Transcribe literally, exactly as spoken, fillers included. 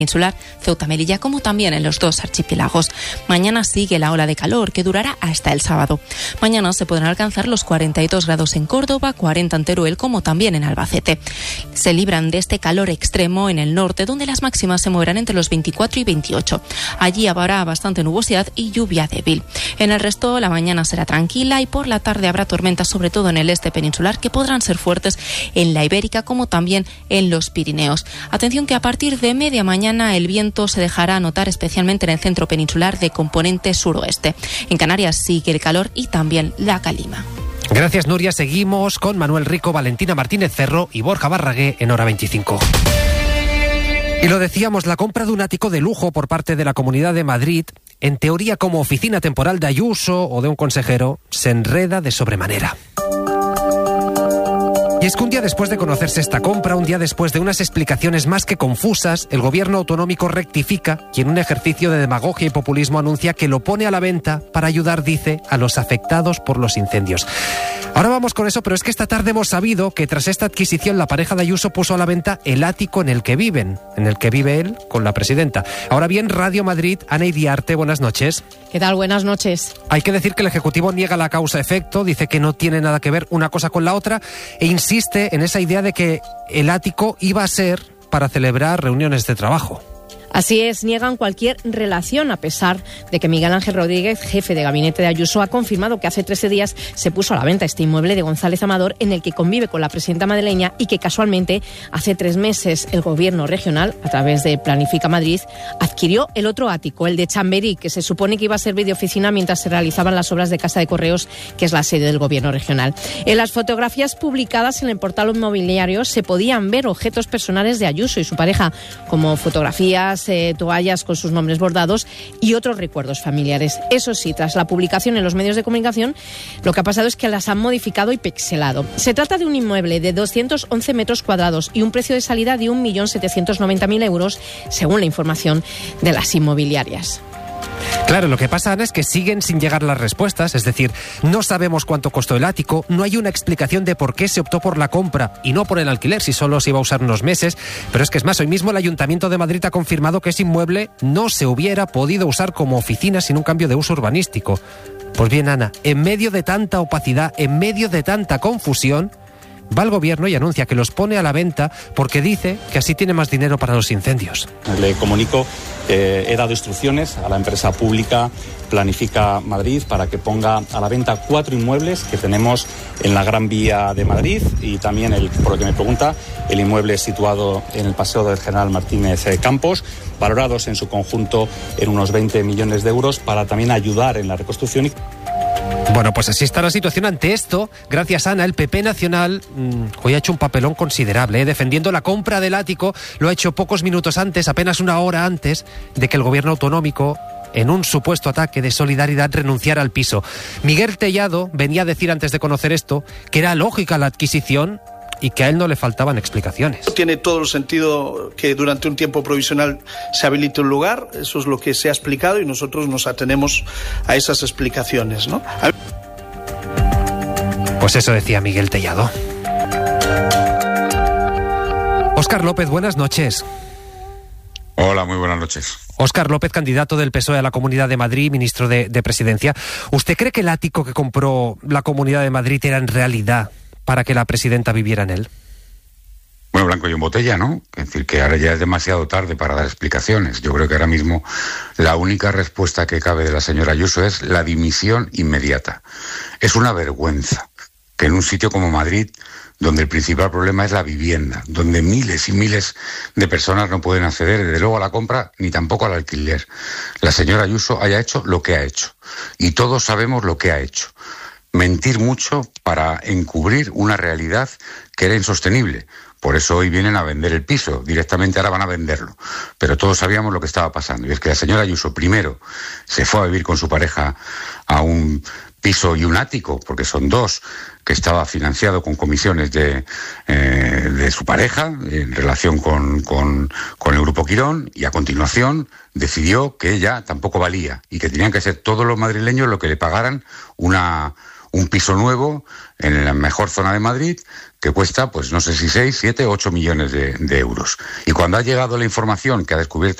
Peninsular, Ceuta, Melilla, como también en los dos archipiélagos. Mañana sigue la ola de calor que durará hasta el sábado. Mañana se podrán alcanzar los cuarenta y dos grados en Córdoba, cuarenta en Teruel, como también en Albacete. Se libran de este calor extremo en el norte, donde las máximas se moverán entre los veinticuatro y veintiocho. Allí habrá bastante nubosidad y lluvia débil. En el resto, la mañana será tranquila y por la tarde habrá tormentas, sobre todo en el este peninsular, que podrán ser fuertes en la Ibérica como también en los Pirineos. Atención que a partir de media mañana el viento se dejará notar especialmente en el centro peninsular de componente suroeste. En Canarias sigue el calor y también la calima. Gracias, Nuria. Seguimos con Manuel Rico, Valentina Martínez Cerro y Borja Barragué en Hora veinticinco. Y lo decíamos, la compra de un ático de lujo por parte de la Comunidad de Madrid, en teoría como oficina temporal de Ayuso o de un consejero, se enreda de sobremanera. Y es que un día después de conocerse esta compra, un día después de unas explicaciones más que confusas, el gobierno autonómico rectifica y en un ejercicio de demagogia y populismo anuncia que lo pone a la venta para ayudar, dice, a los afectados por los incendios. Ahora vamos con eso, pero es que esta tarde hemos sabido que tras esta adquisición la pareja de Ayuso puso a la venta el ático en el que viven, en el que vive él con la presidenta. Ahora bien, Radio Madrid, Ana Idiarte, buenas noches. ¿Qué tal? Buenas noches. Hay que decir que el Ejecutivo niega la causa-efecto, dice que no tiene nada que ver una cosa con la otra e insiste en esa idea de que el ático iba a ser para celebrar reuniones de trabajo. Así es, niegan cualquier relación, a pesar de que Miguel Ángel Rodríguez, jefe de gabinete de Ayuso, ha confirmado que hace trece días se puso a la venta este inmueble de González Amador, en el que convive con la presidenta madrileña, y que casualmente hace tres meses el gobierno regional, a través de Planifica Madrid, adquirió el otro ático, el de Chamberí, que se supone que iba a servir de oficina mientras se realizaban las obras de Casa de Correos, que es la sede del gobierno regional. En las fotografías publicadas en el portal inmobiliario se podían ver objetos personales de Ayuso y su pareja, como fotografías, Eh, toallas con sus nombres bordados y otros recuerdos familiares. Eso sí, tras la publicación en los medios de comunicación, lo que ha pasado es que las han modificado y pixelado. Se trata de un inmueble de doscientos once metros cuadrados y un precio de salida de un millón setecientos noventa mil euros, según la información de las inmobiliarias. Claro, lo que pasa, Ana, es que siguen sin llegar las respuestas, es decir, no sabemos cuánto costó el ático, no hay una explicación de por qué se optó por la compra y no por el alquiler, si solo se iba a usar unos meses, pero es que es más, hoy mismo el Ayuntamiento de Madrid ha confirmado que ese inmueble no se hubiera podido usar como oficina sin un cambio de uso urbanístico. Pues bien, Ana, en medio de tanta opacidad, en medio de tanta confusión, va el gobierno y anuncia que los pone a la venta porque dice que así tiene más dinero para los incendios. Le comunico que he dado instrucciones a la empresa pública Planifica Madrid para que ponga a la venta cuatro inmuebles que tenemos en la Gran Vía de Madrid y también, el, por lo que me pregunta, el inmueble situado en el Paseo del General Martínez Campos, valorados en su conjunto en unos veinte millones de euros, para también ayudar en la reconstrucción. Bueno, pues así está la situación. Ante esto, gracias, Ana, el P P nacional mmm, hoy ha hecho un papelón considerable, ¿eh? Defendiendo la compra del ático. Lo ha hecho pocos minutos antes, apenas una hora antes de que el gobierno autonómico, en un supuesto ataque de solidaridad, renunciara al piso. Miguel Tellado venía a decir antes de conocer esto que era lógica la adquisición y que a él no le faltaban explicaciones. Tiene todo el sentido que durante un tiempo provisional se habilite un lugar, eso es lo que se ha explicado y nosotros nos atenemos a esas explicaciones, ¿no? A... Pues eso decía Miguel Tellado. Óscar López, buenas noches. Hola, muy buenas noches. Óscar López, candidato del P S O E a la Comunidad de Madrid, ministro de, de Presidencia. ¿Usted cree que el ático que compró la Comunidad de Madrid era en realidad para que la presidenta viviera en él? Bueno, blanco y en botella, ¿no? Es decir, que ahora ya es demasiado tarde para dar explicaciones. Yo creo que ahora mismo la única respuesta que cabe de la señora Ayuso es la dimisión inmediata. Es una vergüenza que en un sitio como Madrid, donde el principal problema es la vivienda, donde miles y miles de personas no pueden acceder, desde luego, a la compra ni tampoco al alquiler, la señora Ayuso haya hecho lo que ha hecho. Y todos sabemos lo que ha hecho. Mentir mucho para encubrir una realidad que era insostenible. Por eso hoy vienen a vender el piso, directamente ahora van a venderlo. Pero todos sabíamos lo que estaba pasando. Y es que la señora Ayuso primero se fue a vivir con su pareja a un piso y un ático, porque son dos, que estaba financiado con comisiones de, eh, de su pareja en relación con, con, con el Grupo Quirón, y a continuación decidió que ella tampoco valía y que tenían que ser todos los madrileños los que le pagaran una... un piso nuevo en la mejor zona de Madrid que cuesta, pues no sé si seis, siete, ocho millones de, de euros. Y cuando ha llegado la información que ha descubierto